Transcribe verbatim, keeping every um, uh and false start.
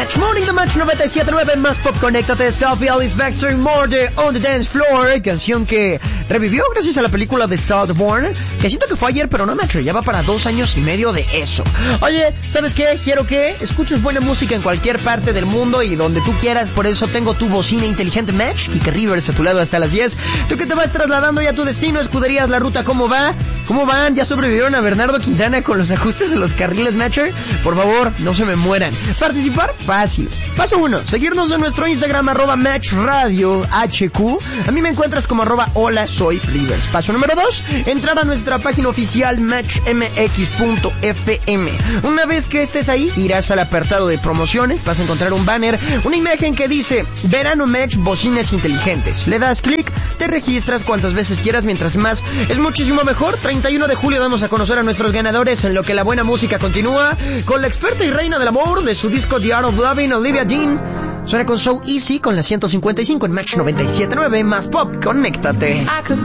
Match Morning de Match noventa y siete punto nueve, más pop, conéctate. Sophie Alice Baxter, Murder on the Dance Floor, canción que revivió gracias a la película de Saltborn, que siento que fue ayer, pero no, Match, ya va para dos años y medio de eso. Oye, ¿sabes qué? Quiero que escuches buena música en cualquier parte del mundo y donde tú quieras, por eso tengo tu bocina inteligente, Match, y que Rivers a tu lado hasta las diez. Tú que te vas trasladando ya a tu destino, Escuderías La Ruta, ¿cómo va? ¿Cómo van? ¿Ya sobrevivieron a Bernardo Quintana con los ajustes de los carriles, Matcher? Por favor, no se me mueran. ¿Participar? Fácil. Paso uno, seguirnos en nuestro Instagram, arroba Match Radio H Q. A mí me encuentras como arroba hola soy Rivers. Paso número dos, entrar a nuestra página oficial match m x punto f m. Una vez que estés ahí, irás al apartado de promociones, vas a encontrar un banner, una imagen que dice Verano Match Bocinas Inteligentes. Le das clic, te registras cuantas veces quieras, mientras más es muchísimo mejor. treinta y uno de julio damos a conocer a nuestros ganadores, en lo que la buena música continúa con la experta y reina del amor de su disco The Art of Loving, Olivia Dean. Suena con So Easy con la ciento cincuenta y cinco en Match noventa y siete punto nueve, más pop, conéctate.